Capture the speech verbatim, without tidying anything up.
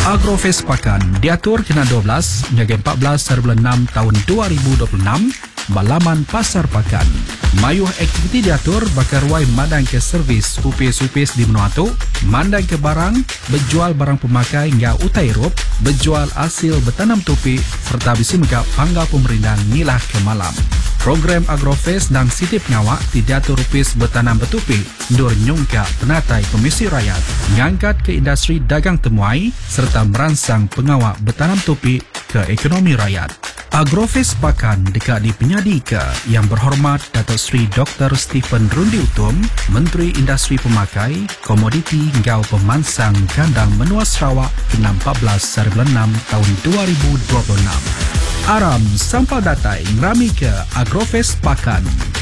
Agrofest Pakan diatur kena dua belas hingga empat belas hari bulan enam tahun dua ribu dua puluh enam balaman Pasar Pakan. Mayuh aktiviti diatur bakar wai mandang ke servis upis-upis di Menuatu, mandang ke barang, berjual barang pemakai hingga utai rup, berjual hasil bertanam topi serta bisi megak panggal pemerintahan nilah ke malam. Program Agrofest dan Siti Pengawak diatur upis bertanam betupi dur nyungka penatai Komisi Rakyat, mengangkat ke industri dagang temuai serta merangsang pengawak bertanam topi ke ekonomi rakyat. Agrofest Pakan dekat di penyadi ke Yang Berhormat Datuk Seri Doktor Stephen Rundi Utom, Menteri Industri Pemakai, Komoditi hingga Pemansang Kandang Menua Sarawak ke empat belas hari bulan enam tahun dua ribu dua puluh enam. Aram sampal datai ngerami ke Agrofest Pakan.